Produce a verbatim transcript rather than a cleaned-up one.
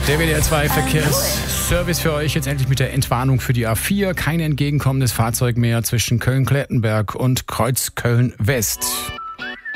Der W D R zwei Verkehrsservice für euch jetzt endlich mit der Entwarnung für die A vier. Kein entgegenkommendes Fahrzeug mehr zwischen Köln-Klettenberg und Kreuz Köln-West.